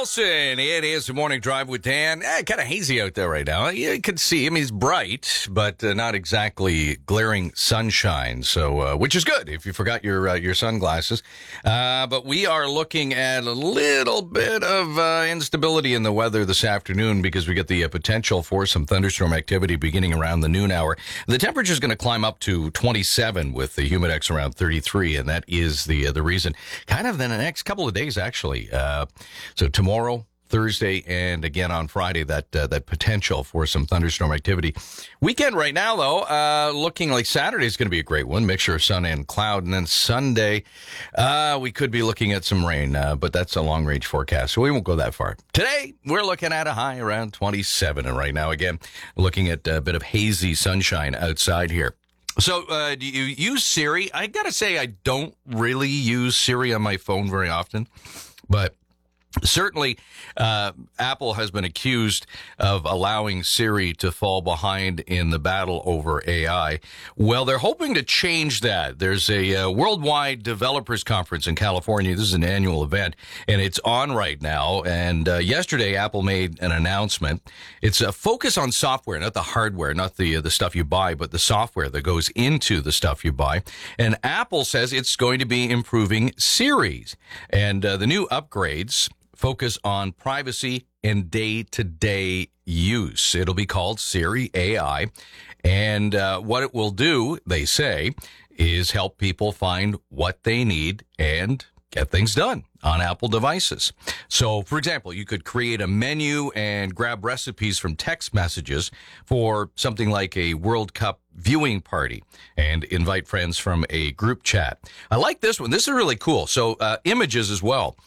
Wilson. It is the Morning Drive with Dan. Kind of hazy out there right now. You can see him. He's bright, but not exactly glaring sunshine. So, which is good if you forgot your sunglasses. But we are looking at a little bit of instability in the weather this afternoon because we get the potential for some thunderstorm activity beginning around the noon hour. The temperature is going to climb up to 27 with the humidex around 33, and that is the reason. Kind of in the next couple of days, actually. So tomorrow, Thursday, and again on Friday, that potential for some thunderstorm activity. Weekend right now, though, looking like Saturday is going to be a great one, mixture of sun and cloud. And then Sunday, we could be looking at some rain, but that's a long-range forecast, so we won't go that far. Today, we're looking at a high around 27, and right now, again, looking at a bit of hazy sunshine outside here. So, do you use Siri? I gotta say, I don't really use Siri on my phone very often, but certainly, Apple has been accused of allowing Siri to fall behind in the battle over AI. Well, they're hoping to change that. There's a worldwide developers conference in California. This is an annual event, and it's on right now. And yesterday, Apple made an announcement. It's a focus on software, not the hardware, not the stuff you buy, but the software that goes into the stuff you buy. And Apple says it's going to be improving Siri. And the new upgrades focus on privacy and day-to-day use. It'll be called Siri AI. And what it will do, they say, is help people find what they need and get things done on Apple devices. So, for example, you could create a menu and grab recipes from text messages for something like a World Cup viewing party and invite friends from a group chat. I like this one. This is really cool. So, images as well.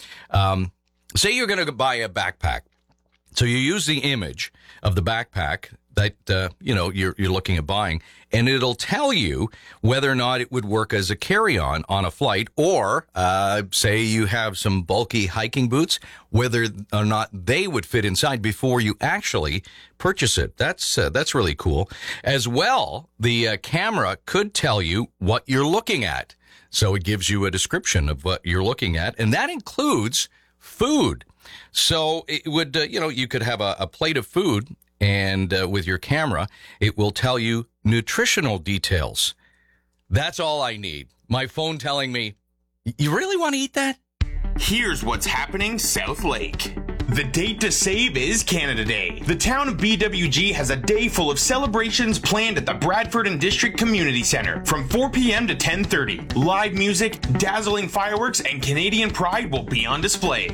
Say you're going to buy a backpack. So you use the image of the backpack that, you're looking at buying, and it'll tell you whether or not it would work as a carry-on on a flight, or, say you have some bulky hiking boots, whether or not they would fit inside before you actually purchase it. That's really cool. As well, the camera could tell you what you're looking at. So it gives you a description of what you're looking at, and that includes food. So it would, you could have a plate of food, and with your camera, it will tell you nutritional details. That's all I need. My phone telling me, you really want to eat that? Here's what's happening South Lake. The date to save is Canada Day. The town of BWG has a day full of celebrations planned at the Bradford and District Community Centre from 4 p.m. to 10:30. Live music, dazzling fireworks, and Canadian pride will be on display.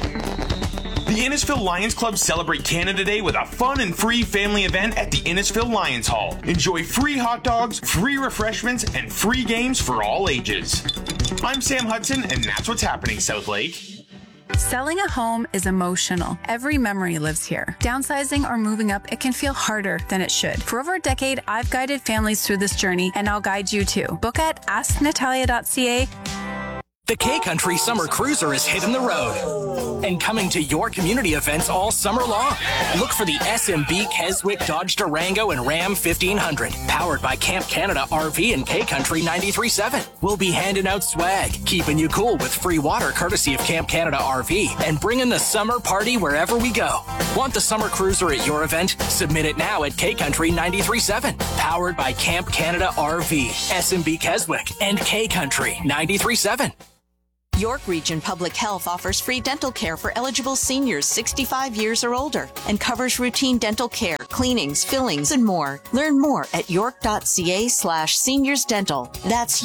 The Innisfil Lions Club celebrate Canada Day with a fun and free family event at the Innisfil Lions Hall. Enjoy free hot dogs, free refreshments, and free games for all ages. I'm Sam Hudson, and that's what's happening, South Lake. Selling a home is emotional. Every memory lives here. Downsizing or moving up, it can feel harder than it should. For over a decade, I've guided families through this journey, and I'll guide you too. Book at asknatalia.ca. The K-Country Summer Cruiser is hitting the road and coming to your community events all summer long. Look for the SMB Keswick Dodge Durango and Ram 1500, powered by Camp Canada RV and K-Country 93.7. We'll be handing out swag, keeping you cool with free water courtesy of Camp Canada RV, and bringing the summer party wherever we go. Want the Summer Cruiser at your event? Submit it now at K-Country 93.7, powered by Camp Canada RV, SMB Keswick, and K-Country 93.7. York Region Public Health offers free dental care for eligible seniors 65 years or older and covers routine dental care, cleanings, fillings, and more. Learn more at york.ca/seniorsdental. That's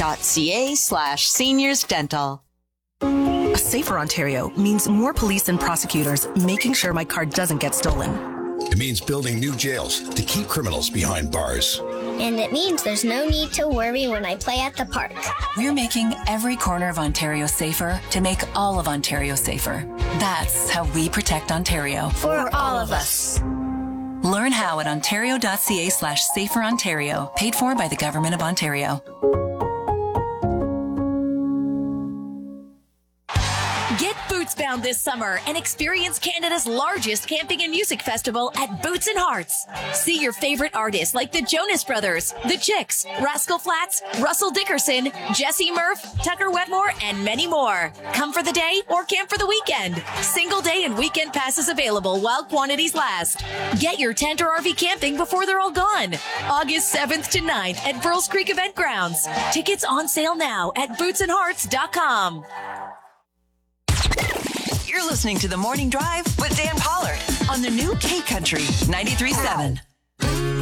york.ca/seniorsdental. A safer Ontario means more police and prosecutors making sure my car doesn't get stolen. It means building new jails to keep criminals behind bars. And it means there's no need to worry when I play at the park. We're making every corner of Ontario safer to make all of Ontario safer. That's how we protect Ontario. For all of us. Learn how at ontario.ca/saferontario, paid for by the Government of Ontario. Get bootsbound this summer and experience Canada's largest camping and music festival at Boots and Hearts. See your favorite artists like the Jonas Brothers, The Chicks, Rascal Flatts, Russell Dickerson, Jesse Murph, Tucker Wetmore, and many more. Come for the day or camp for the weekend. Single day and weekend passes available while quantities last. Get your tent or RV camping before they're all gone. August 7th to 9th at Burles Creek Event Grounds. Tickets on sale now at bootsandhearts.com. You're listening to The Morning Drive with Dan Pollard on the new K Country 93.7.